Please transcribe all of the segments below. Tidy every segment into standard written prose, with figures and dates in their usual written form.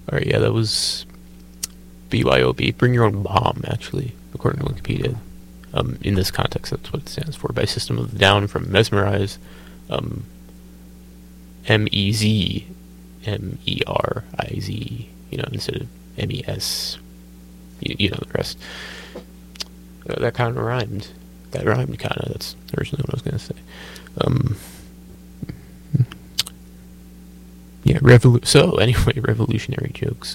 Alright, yeah, that was BYOB. Bring your own bomb, actually, according to Wikipedia. In this context, that's what it stands for. By System of a Down from Mesmerize. MEZ. MERIZ. Instead of MES. You know the rest. That kind of rhymed. That rhymed, kind of. That's originally what I was going to say. Yeah, so, anyway, revolutionary jokes.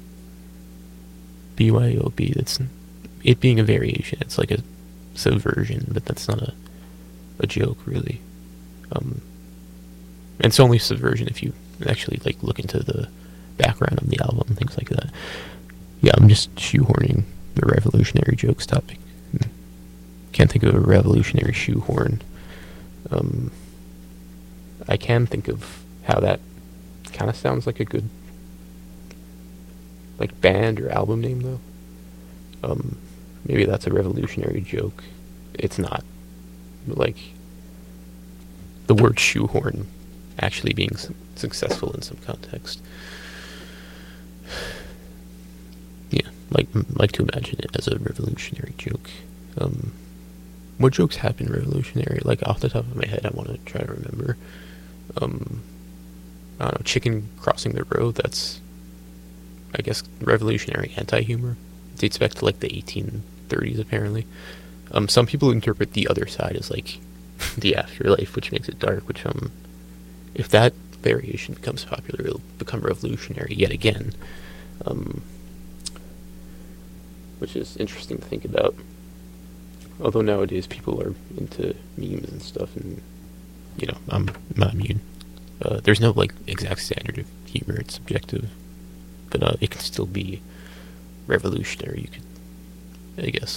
BYOB, that's it being a variation. It's like a subversion, but that's not a joke, really. And it's only subversion if you actually, like, look into the background of the album and things like that. Yeah, I'm just shoehorning the revolutionary jokes topic. Can't think of a revolutionary shoehorn. I can think of how that kind of sounds like a good, like, band or album name, though. Maybe that's a revolutionary joke. It's not. Like, the word shoehorn actually being successful in some context. Yeah, like to imagine it as a revolutionary joke. What jokes have been revolutionary? Like, off the top of my head, I want to try to remember. I don't know, chicken crossing the road, that's, I guess, revolutionary anti-humor. It dates back to, like, the 1830s, apparently. Some people interpret the other side as, like, the afterlife, which makes it dark, which, if that variation becomes popular, it'll become revolutionary yet again. Which is interesting to think about. Although nowadays people are into memes and stuff, and, I'm not immune. There's no, like, exact standard of humor, it's subjective. But it can still be revolutionary, you could, I guess.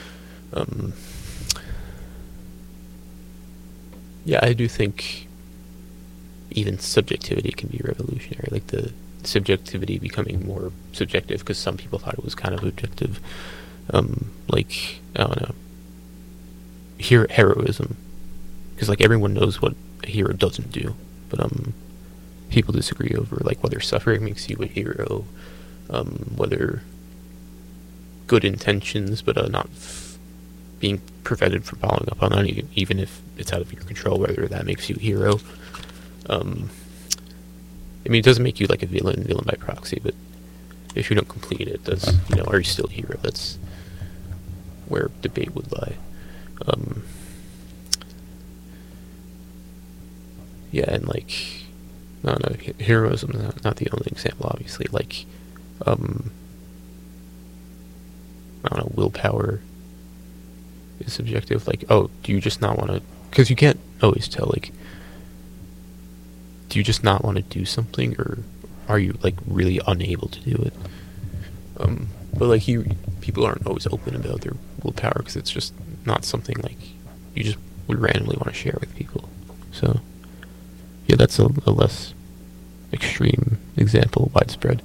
Yeah, I do think even subjectivity can be revolutionary, like the subjectivity becoming more subjective because some people thought it was kind of objective. Like, I don't know, heroism, because, like, everyone knows what a hero doesn't do, but people disagree over, like, whether suffering makes you a hero, whether good intentions but not being prevented from following up on that, even if it's out of your control, whether that makes you a hero. I mean, it doesn't make you, like, a villain by proxy, but if you don't complete it, does, are you still a hero? That's where debate would lie. Yeah, and, like, I don't know, heroism is not the only example, obviously. Like, I don't know, willpower is subjective. Like, oh, do you just not want to, because you can't always tell, like, do you just not want to do something, or are you, like, really unable to do it? But, like, people aren't always open about their willpower because it's just not something, like, you just would randomly want to share with people. So, yeah, that's a less extreme example, widespread.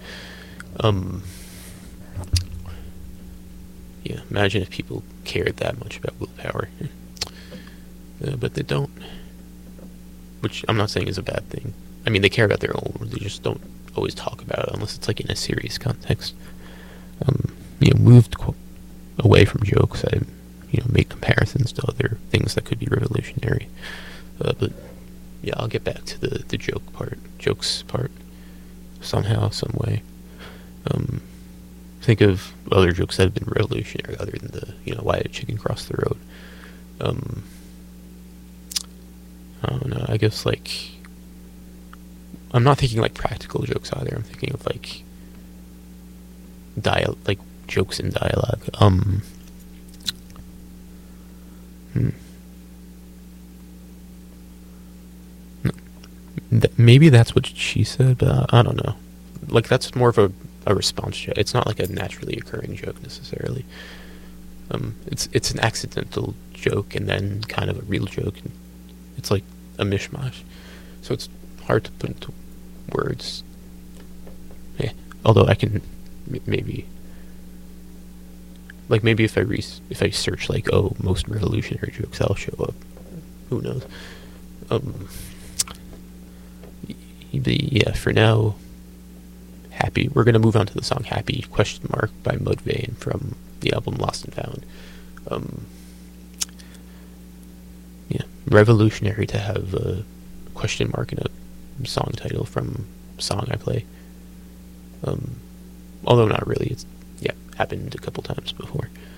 Yeah, imagine if people cared that much about willpower. But they don't. Which I'm not saying is a bad thing. I mean, they care about their own, they just don't always talk about it unless it's, like, in a serious context. Moved away from jokes, I, make comparisons to other things that could be revolutionary. But, yeah, I'll get back to the jokes part, somehow, some way. Think of other jokes that have been revolutionary other than the, why did chicken cross the road? I don't know, I guess, like, I'm not thinking, like, practical jokes either. I'm thinking of, like, jokes in dialogue. Maybe that's what she said, but I don't know. Like, that's more of a response joke. It's not, like, a naturally occurring joke, necessarily. It's an accidental joke and then kind of a real joke. It's like a mishmash. So it's hard to put into words. Yeah. Although I can maybe... Like, maybe if I search, like, most revolutionary jokes, I'll show up. Who knows? But yeah, for now, Happy. We're gonna move on to the song "Happy?" question mark by Mudvayne from the album Lost and Found. Yeah, revolutionary to have a question mark in a song title from a song I play. Although not really. It's happened a couple times before.